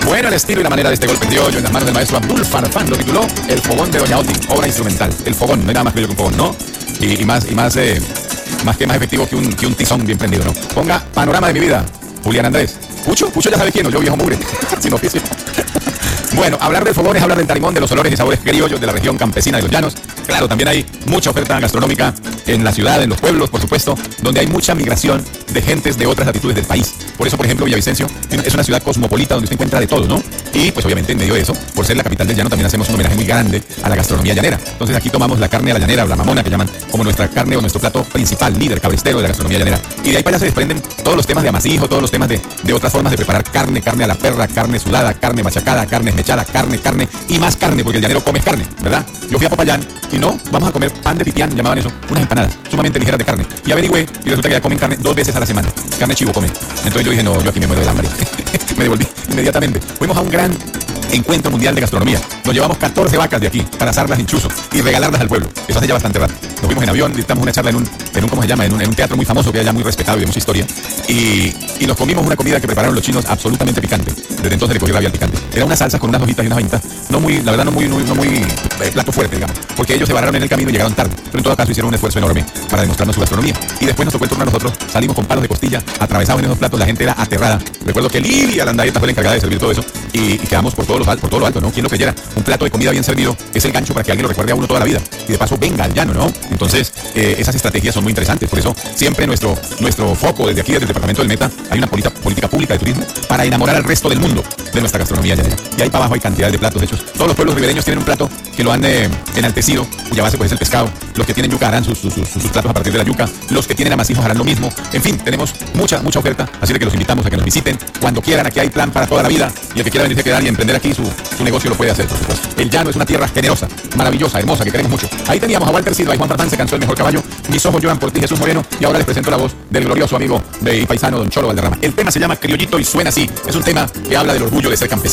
Bueno, el estilo y la manera de este golpe criollo en las manos del maestro Abdul Farfán lo tituló El Fogón de Doña Oti, obra instrumental. El fogón, no hay nada más criollo que un fogón, ¿no? Y más efectivo que un tizón bien prendido, ¿no? Ponga Panorama de mi vida, Julián Andrés. Pucho ya sabe quién, yo viejo mugre, sin oficio. Bueno, hablar del fogón es hablar del tarimón, de los olores y sabores criollos de la región campesina de los llanos. Claro, también hay mucha oferta gastronómica en la ciudad, en los pueblos, por supuesto, donde hay mucha migración de gentes de otras latitudes del país. Por eso, por ejemplo, Villavicencio es una ciudad cosmopolita donde se encuentra de todo, ¿no? Y pues obviamente en medio de eso, por ser la capital del llano, también hacemos un homenaje muy grande a la gastronomía llanera. Entonces aquí tomamos la carne a la llanera, la mamona que llaman, como nuestra carne o nuestro plato principal, líder, cabrestero de la gastronomía llanera. Y de ahí para allá se desprenden todos los temas de amasijo, todos los temas de otras formas de preparar carne a la perra, carne sudada, carne machacada, carne esmechada, carne y más carne, porque el llanero come carne, ¿verdad? Yo fui a Popayán y no, vamos a comer pan de pipián, llamaban eso, unas empanadas sumamente ligeras de carne. Y averigüé y resulta que ya comen carne 2 veces a la semana. Carne chivo comen. Entonces yo dije, no, yo aquí me muero de hambre. Me devolví inmediatamente. Fuimos a un gran encuentro mundial de gastronomía. Nos llevamos 14 vacas de aquí para asarlas en chuzo y regalarlas al pueblo. Eso hace ya bastante rato. Nos fuimos en avión, dictamos una charla en un ¿cómo se llama? En un teatro muy famoso que hay allá, muy respetado y de mucha historia. Y nos comimos una comida que prepararon los chinos absolutamente picante. Desde entonces le cogí rabia al picante. Era una salsa con unas hojitas y unas vainitas. No muy plato fuerte, digamos. Porque ellos se vararon en el camino y llegaron tarde. Pero en todo caso hicieron un esfuerzo enorme para demostrarnos su gastronomía. Y después nos tocó el turno a nosotros. Salimos con palos de costilla, atravesados en esos platos. La gente era aterrada. Recuerdo que Lidia Landaeta fue la encargada de servir todo eso. Y quedamos por todo lo alto, ¿no? ¿Quién lo creyera? Un plato de comida bien servido es el gancho para que alguien lo recuerde a uno toda la vida. Y de paso venga al llano, ¿no? Entonces, esas estrategias son muy interesantes. Por eso, siempre nuestro foco desde aquí, desde el departamento del Meta, hay una política pública de turismo para enamorar al resto del mundo de nuestra gastronomía llanera. Y ahí para abajo hay cantidad de platos hechos. Todos los pueblos ribereños tienen un plato que lo han enaltecido, cuya base pues es el pescado. Los que tienen yuca harán sus platos a partir de la yuca. Los que tienen amasijos harán lo mismo. En fin, tenemos mucha oferta. Así que los invitamos a que nos visiten cuando quieran. Aquí hay plan para toda la vida. Y el que quiera venirse a quedar y emprender aquí su negocio lo puede hacer, por supuesto. El llano es una tierra generosa, maravillosa, hermosa, que queremos mucho. Ahí teníamos a Walter Silva y Juan Farfán se cansó el mejor caballo. Mis ojos lloran por ti, Jesús Moreno. Y ahora les presento la voz del glorioso amigo y paisano Don Cholo Valderrama. El tema se llama Criollito y suena así. Es un tema que habla del orgullo de ser campesino.